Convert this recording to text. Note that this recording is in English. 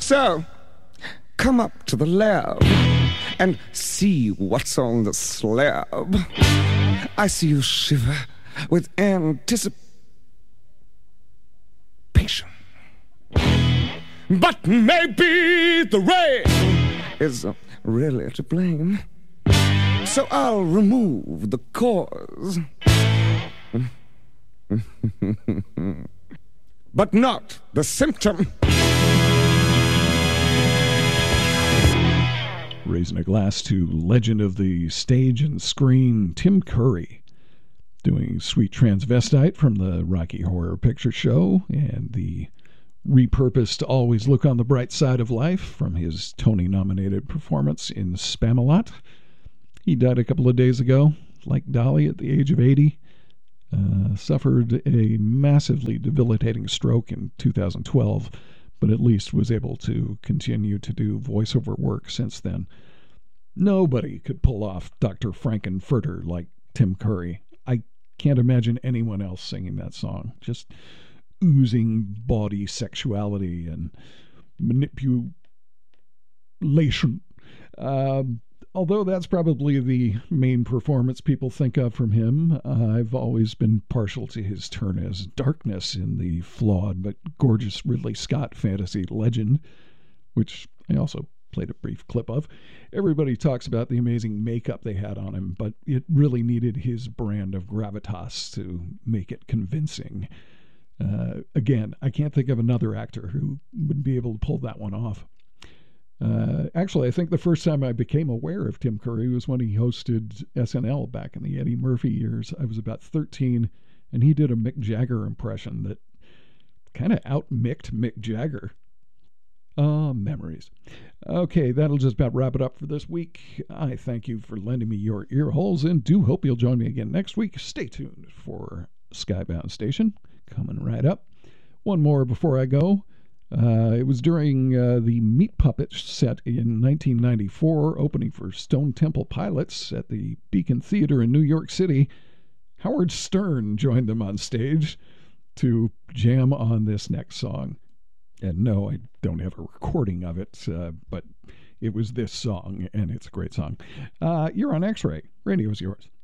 So, come up to the lab and see what's on the slab. I see you shiver with anticipation. But maybe the rain is really to blame. So I'll remove the cause. But not the symptom. Raising a glass to legend of the stage and screen, Tim Curry, doing Sweet Transvestite from the Rocky Horror Picture Show and the repurposed Always Look on the Bright Side of Life from his Tony-nominated performance in Spamalot. He died a couple of days ago, like Dolly, at the age of 80. Suffered a massively debilitating stroke in 2012, but at least was able to continue to do voiceover work since then. Nobody could pull off Dr. Frankenfurter like Tim Curry. I can't imagine anyone else singing that song. Just oozing body sexuality and manipulation. Although that's probably the main performance people think of from him, I've always been partial to his turn as Darkness in the flawed but gorgeous Ridley Scott fantasy Legend, which I also played a brief clip of. Everybody talks about the amazing makeup they had on him, but it really needed his brand of gravitas to make it convincing. Again, I can't think of another actor who would be able to pull that one off. Actually, I think the first time I became aware of Tim Curry was when he hosted SNL back in the Eddie Murphy years. I was about 13, and he did a Mick Jagger impression that kind of out-micked Mick Jagger. Memories. Okay, that'll just about wrap it up for this week. I thank you for lending me your ear holes, and do hope you'll join me again next week. Stay tuned for Skybound Station, coming right up. One more before I go. It was during the Meat Puppets set in 1994, opening for Stone Temple Pilots at the Beacon Theater in New York City. Howard Stern joined them on stage to jam on this next song. And no, I don't have a recording of it, but it was this song, and it's a great song. You're on X-Ray. Radio is yours.